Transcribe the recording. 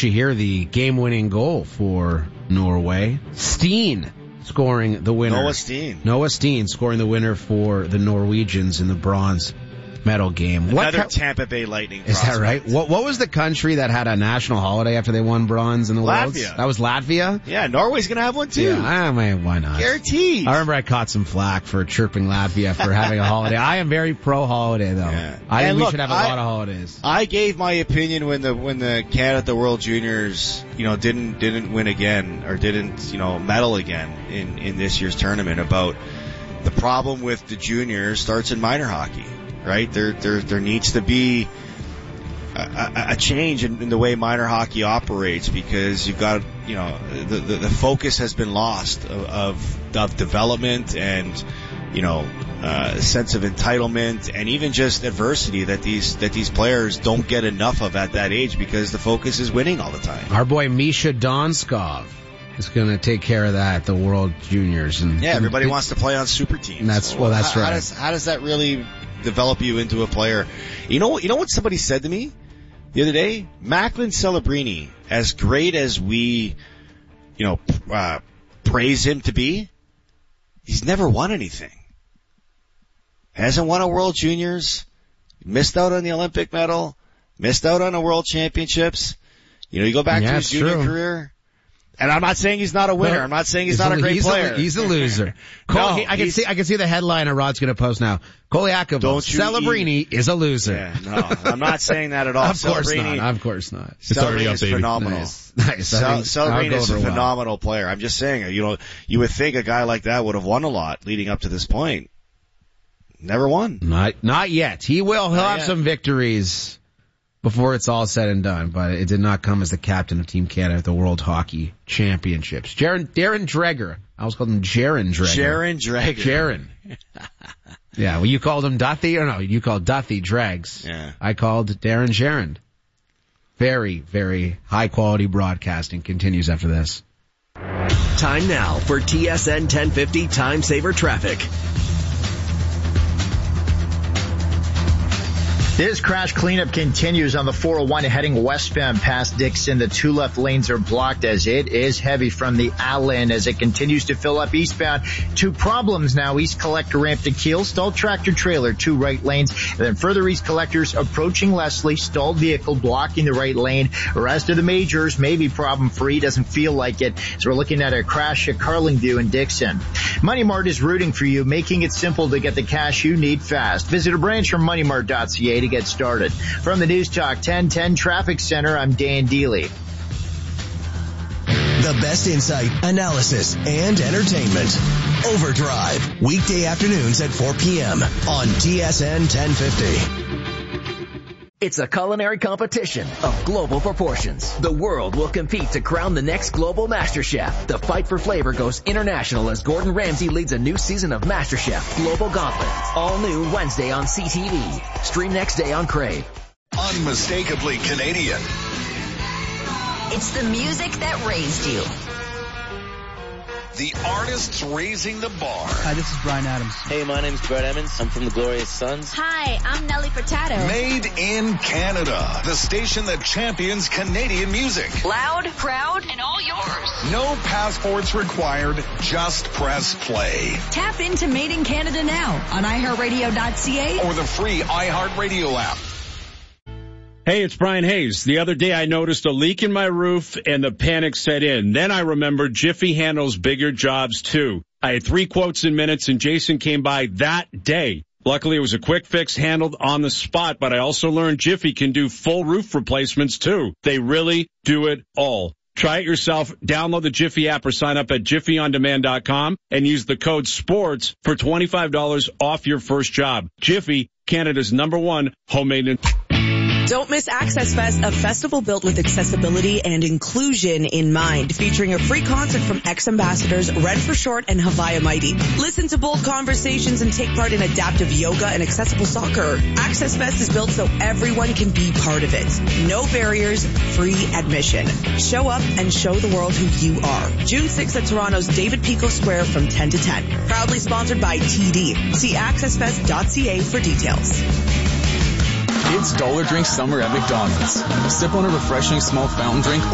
you hear the game-winning goal for Norway. Steen scoring the winner. Noah Steen scoring the winner for the Norwegians in the bronze medal game. Another Tampa Bay Lightning Is prospect. that right? What was the country that had a national holiday after they won bronze in the Worlds? Latvia. That was Latvia? Yeah, Norway's going to have one too. Yeah, I mean, why not? Guaranteed. I remember I caught some flack for chirping Latvia for having a holiday. I am very pro-holiday, though. Yeah. I think we should have a lot of holidays. I gave my opinion when the Canada at the World Juniors, didn't win again or didn't, medal again in this year's tournament about the problem with the juniors starts in minor hockey. Right? There needs to be a change in the way minor hockey operates because you've got, the focus has been lost of development and, sense of entitlement and even just adversity that these players don't get enough of at that age because the focus is winning all the time. Our boy Misha Donskov is going to take care of that, the World Juniors. And everybody wants to play on super teams. That's right. How does that really develop you into a player? You know what somebody said to me the other day? Macklin Celebrini, as great as we, praise him to be, he's never won anything. Hasn't won a World Juniors, missed out on the Olympic medal, missed out on the World Championships. You go back to his junior career. And I'm not saying he's not a winner. I'm not saying he's not a great player. He's a loser. I can see the headline Rod's going to post now. Koliakov, Celebrini is a loser. Yeah, no, I'm not saying that at all. Of course not. It's already updated. Phenomenal. Nice. Celebrini is a phenomenal player. I'm just saying, you would think a guy like that would have won a lot leading up to this point. Never won. Not yet. He'll have some victories before it's all said and done, but it did not come as the captain of Team Canada at the World Hockey Championships. Darren Dreger. I always called him Jaron Dreger. Jaron. Yeah, well, you called him Duthie, or no, you called Duthie Dregs. Yeah. I called Darren Jaron. Very, very high quality broadcasting continues after this. Time now for TSN 1050 Time Saver Traffic. This crash cleanup continues on the 401 heading westbound past Dixon. The two left lanes are blocked as it is heavy from the Allen as it continues to fill up eastbound. Two problems now. East Collector ramp to Kiel, stalled tractor trailer, two right lanes. And then further east collectors approaching Leslie, stalled vehicle blocking the right lane. The rest of the majors may be problem free. Doesn't feel like it. So we're looking at a crash at Carlingview in Dixon. Money Mart is rooting for you, making it simple to get the cash you need fast. Visit a branch from moneymart.ca to get started. From the News Talk 1010 Traffic Center, I'm Dan Deely. The best insight, analysis, and entertainment. Overdrive, weekday afternoons at 4 p.m. on TSN 1050. It's a culinary competition of global proportions. The world will compete to crown the next global MasterChef. The fight for flavor goes international as Gordon Ramsay leads a new season of MasterChef Global Gauntlet. All new Wednesday on CTV. Stream next day on Crave. Unmistakably Canadian. It's the music that raised you. The artists raising the bar. Hi, this is Bryan Adams. Hey, my name's Brett Emmons. I'm from the Glorious Sons. Hi, I'm Nelly Furtado. Made in Canada. The station that champions Canadian music. Loud, proud, and all yours. No passports required. Just press play. Tap into Made in Canada now on iHeartRadio.ca or the free iHeartRadio app. Hey, it's Brian Hayes. The other day I noticed a leak in my roof and the panic set in. Then I remembered Jiffy handles bigger jobs too. I had 3 quotes in minutes and Jason came by that day. Luckily it was a quick fix handled on the spot, but I also learned Jiffy can do full roof replacements too. They really do it all. Try it yourself. Download the Jiffy app or sign up at jiffyondemand.com and use the code SPORTS for $25 off your first job. Jiffy, Canada's #1 homemade. Don't miss Access Fest, a festival built with accessibility and inclusion in mind, featuring a free concert from ex-ambassadors Red for Short and Havaya Mighty. Listen to bold conversations and take part in adaptive yoga and accessible soccer. Access Fest is built so everyone can be part of it. No barriers, free admission. Show up and show the world who you are. June 6th at Toronto's David Pico Square from 10 to 10. Proudly sponsored by TD. See accessfest.ca for details. It's Dollar Drink Summer at McDonald's. Sip on a refreshing small fountain drink